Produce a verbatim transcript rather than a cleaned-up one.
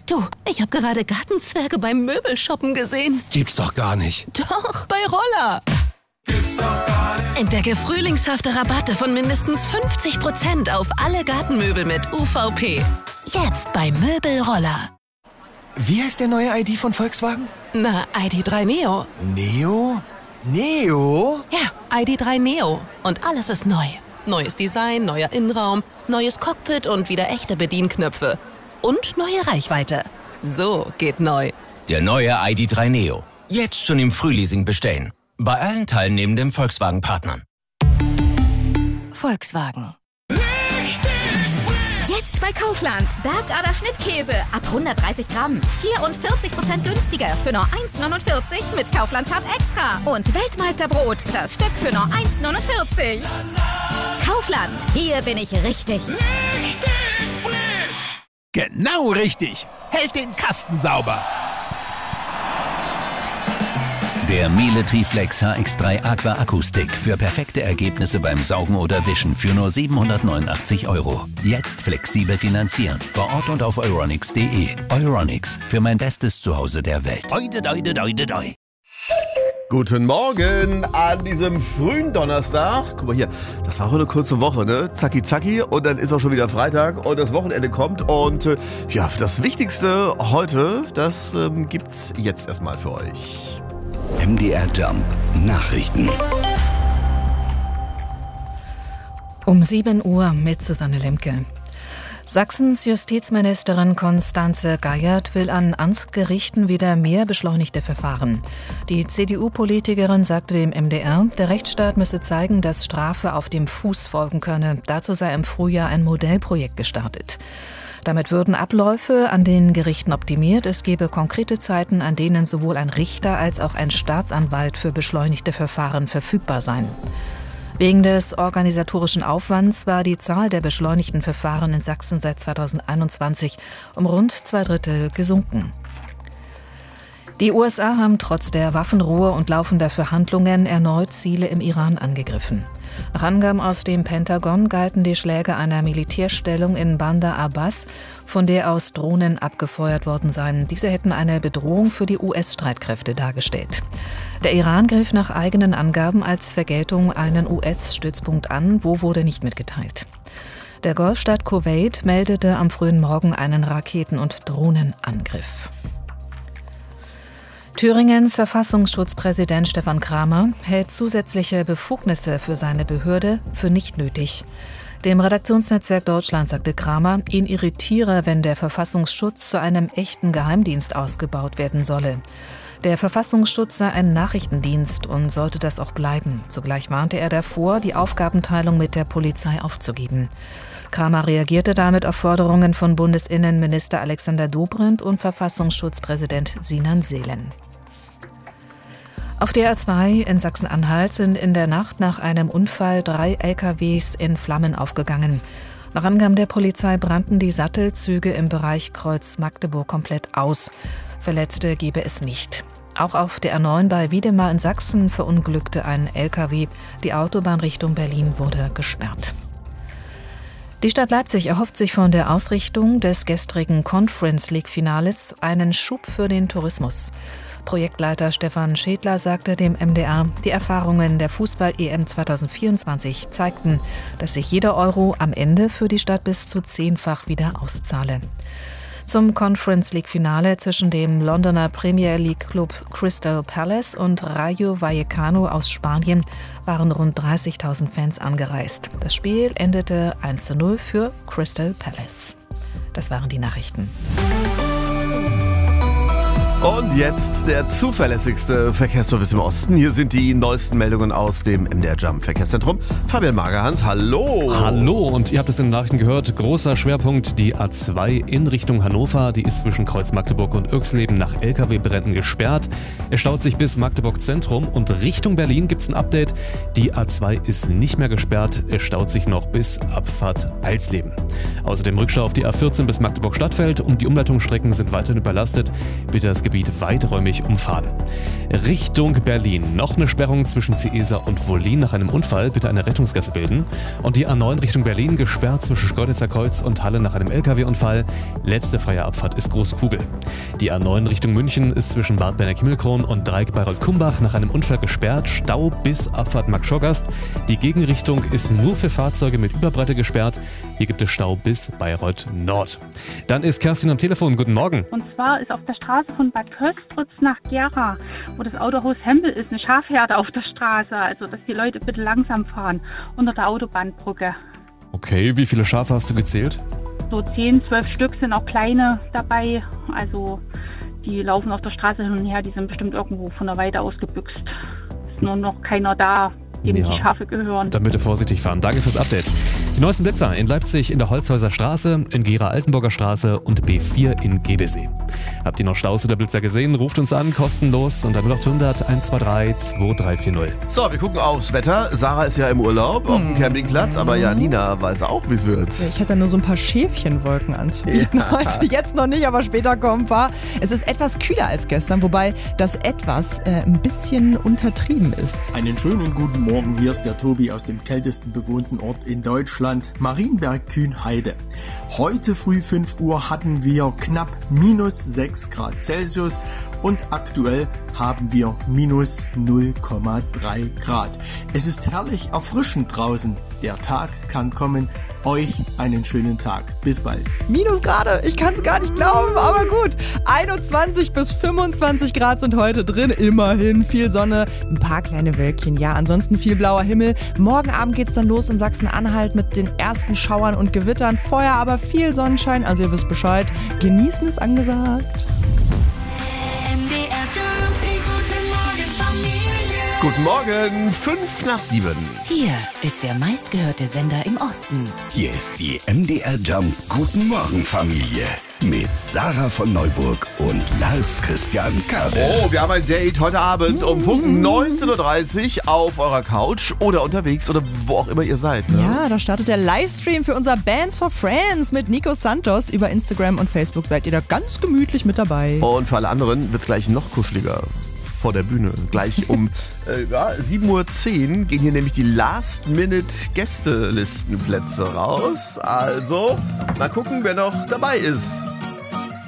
Du, ich habe gerade Gartenzwerge beim Möbelshoppen gesehen. Gibt's doch gar nicht. Doch, bei Roller. Gibt's doch gar nicht. Entdecke frühlingshafte Rabatte von mindestens fünfzig Prozent auf alle Gartenmöbel mit U V P. Jetzt bei Möbelroller. Wie heißt der neue I D von Volkswagen? Na, I D drei Neo. Neo? Neo? Ja, I D drei Neo. Und alles ist neu. Neues Design, neuer Innenraum, neues Cockpit und wieder echte Bedienknöpfe. Und neue Reichweite. So geht neu. Der neue I D drei Neo. Jetzt schon im Frühleasing bestellen. Bei allen teilnehmenden Volkswagen-Partnern. Volkswagen. Jetzt bei Kaufland. Bergader Schnittkäse. Ab hundertdreißig Gramm. vierundvierzig Prozent günstiger. Für nur eins neunundvierzig mit Kauflandcard Extra. Und Weltmeisterbrot. Das Stück für nur eins neunundvierzig. Kaufland. Hier bin ich richtig. Richtig frisch. Genau richtig. Hält den Kasten sauber. Der Miele Triflex H X drei Aqua Akkustick für perfekte Ergebnisse beim Saugen oder Wischen für nur siebenhundertneunundachtzig Euro. Jetzt flexibel finanzieren. Vor Ort und auf euronics punkt de. Euronics, für mein bestes Zuhause der Welt. Oide, oide, oide, oide. Guten Morgen an diesem frühen Donnerstag. Guck mal hier, das war heute eine kurze Woche, ne? Zacki zacki und dann ist auch schon wieder Freitag und das Wochenende kommt und äh, ja, das Wichtigste heute, das ähm, gibt's jetzt erstmal für euch. M D R Jump Nachrichten. Um sieben Uhr mit Susanne Lemke. Sachsens Justizministerin Constanze Geiert will an Amtsgerichten wieder mehr beschleunigte Verfahren. Die C D U-Politikerin sagte dem M D R, der Rechtsstaat müsse zeigen, dass Strafe auf dem Fuß folgen könne. Dazu sei im Frühjahr ein Modellprojekt gestartet. Damit würden Abläufe an den Gerichten optimiert. Es gebe konkrete Zeiten, an denen sowohl ein Richter als auch ein Staatsanwalt für beschleunigte Verfahren verfügbar seien. Wegen des organisatorischen Aufwands war die Zahl der beschleunigten Verfahren in Sachsen seit zweitausendeinundzwanzig um rund zwei Drittel gesunken. Die U S A haben trotz der Waffenruhe und laufender Verhandlungen erneut Ziele im Iran angegriffen. Nach Angaben aus dem Pentagon galten die Schläge einer Militärstellung in Bandar Abbas, von der aus Drohnen abgefeuert worden seien. Diese hätten eine Bedrohung für die U S-Streitkräfte dargestellt. Der Iran griff nach eigenen Angaben als Vergeltung einen U S-Stützpunkt an, wo wurde nicht mitgeteilt. Der Golfstaat Kuwait meldete am frühen Morgen einen Raketen- und Drohnenangriff. Thüringens Verfassungsschutzpräsident Stefan Kramer hält zusätzliche Befugnisse für seine Behörde für nicht nötig. Dem Redaktionsnetzwerk Deutschland sagte Kramer, ihn irritiere, wenn der Verfassungsschutz zu einem echten Geheimdienst ausgebaut werden solle. Der Verfassungsschutz sei ein Nachrichtendienst und sollte das auch bleiben. Zugleich warnte er davor, die Aufgabenteilung mit der Polizei aufzugeben. Kramer reagierte damit auf Forderungen von Bundesinnenminister Alexander Dobrindt und Verfassungsschutzpräsident Sinan Selen. Auf der A zwei in Sachsen-Anhalt sind in der Nacht nach einem Unfall drei L K Ws in Flammen aufgegangen. Nach Angaben der Polizei brannten die Sattelzüge im Bereich Kreuz Magdeburg komplett aus. Verletzte gebe es nicht. Auch auf der A neun bei Wiedemar in Sachsen verunglückte ein L K W. Die Autobahn Richtung Berlin wurde gesperrt. Die Stadt Leipzig erhofft sich von der Ausrichtung des gestrigen Conference League-Finales einen Schub für den Tourismus. Projektleiter Stefan Schädler sagte dem M D R, die Erfahrungen der Fußball-E M zweitausendvierundzwanzig zeigten, dass sich jeder Euro am Ende für die Stadt bis zu zehnfach wieder auszahle. Zum Conference League-Finale zwischen dem Londoner Premier League-Club Crystal Palace und Rayo Vallecano aus Spanien waren rund dreißigtausend Fans angereist. Das Spiel endete eins zu null für Crystal Palace. Das waren die Nachrichten. Und jetzt der zuverlässigste Verkehrsservice im Osten. Hier sind die neuesten Meldungen aus dem M D R Jump Verkehrszentrum. Fabian Magerhans, hallo. Hallo, und ihr habt es in den Nachrichten gehört, großer Schwerpunkt die A zwei in Richtung Hannover. Die ist zwischen Kreuz Magdeburg und Irxleben nach L K W-Bränden gesperrt. Es staut sich bis Magdeburg Zentrum und Richtung Berlin gibt es ein Update. Die A zwei ist nicht mehr gesperrt, es staut sich noch bis Abfahrt Alsleben. Außerdem Rückstau auf die A vierzehn bis Magdeburg Stadtfeld und die Umleitungsstrecken sind weiterhin überlastet. Bitte, es gibt Gebiet weiträumig umfahren. Richtung Berlin. Noch eine Sperrung zwischen Ciesa und Wollin nach einem Unfall. Bitte eine Rettungsgasse bilden. Und die A neun Richtung Berlin gesperrt zwischen Schkeuditzer Kreuz und Halle nach einem L K W-Unfall. Letzte freie Abfahrt ist Großkugel. Die A neun Richtung München ist zwischen Bad Berneck-Himmelkron und Dreieck Bayreuth-Kumbach nach einem Unfall gesperrt. Stau bis Abfahrt Markt-Schorgast. Die Gegenrichtung ist nur für Fahrzeuge mit Überbreite gesperrt. Hier gibt es Stau bis Bayreuth Nord. Dann ist Kerstin am Telefon. Guten Morgen. Und zwar ist auf der Straße von Bad Köstritz nach Gera, wo das Autohaus Hempel ist, eine Schafherde auf der Straße. Also, dass die Leute bitte langsam fahren unter der Autobahnbrücke. Okay, wie viele Schafe hast du gezählt? So zehn, zwölf Stück, sind auch kleine dabei. Also die laufen auf der Straße hin und her, die sind bestimmt irgendwo von der Weide ausgebüxt. Ist nur noch keiner da, dem ja. die Schafe gehören. Dann bitte vorsichtig fahren. Danke fürs Update. Die neuesten Blitzer in Leipzig in der Holzhäuser Straße, in Gera-Altenburger Straße und B vier in Gebesee. Habt ihr noch Staus oder Blitzer gesehen? Ruft uns an, kostenlos unter null acht hundert eins zwei drei zwei drei vier null. So, wir gucken aufs Wetter. Sarah ist ja im Urlaub auf dem Campingplatz, aber ja, Nina weiß auch, wie es wird. Ich hätte nur so ein paar Schäfchenwolken anzubieten ja. heute. Jetzt noch nicht, aber später kommen ein paar. Es ist etwas kühler als gestern, wobei das etwas äh, ein bisschen untertrieben ist. Einen schönen guten Morgen, hier ist der Tobi aus dem kältesten bewohnten Ort in Deutschland, Marienberg-Kühnheide. Heute früh fünf Uhr hatten wir knapp minus sechs Grad Celsius und aktuell haben wir minus null Komma drei Grad. Es ist herrlich erfrischend draußen. Der Tag kann kommen. Euch einen schönen Tag. Bis bald. Minusgrade, ich kann es gar nicht glauben, aber gut. einundzwanzig bis fünfundzwanzig Grad sind heute drin. Immerhin viel Sonne, ein paar kleine Wölkchen. Ja, ansonsten viel blauer Himmel. Morgen Abend geht's dann los in Sachsen-Anhalt mit den ersten Schauern und Gewittern. Vorher aber viel Sonnenschein, also ihr wisst Bescheid. Genießen ist angesagt. Guten Morgen, fünf nach sieben. Hier ist der meistgehörte Sender im Osten. Hier ist die M D R Jump Guten Morgen Familie mit Sarah von Neuburg und Lars Christian Kade. Oh, wir haben ein Date heute Abend um Punkt neunzehn Uhr dreißig auf eurer Couch oder unterwegs oder wo auch immer ihr seid. Ne? Ja, da startet der Livestream für unser Bands for Friends mit Nico Santos. Über Instagram und Facebook seid ihr da ganz gemütlich mit dabei. Und für alle anderen wird es gleich noch kuscheliger. Vor der Bühne. Gleich um äh, ja, sieben Uhr zehn gehen hier nämlich die Last-Minute-Gästelistenplätze raus. Also, mal gucken, wer noch dabei ist.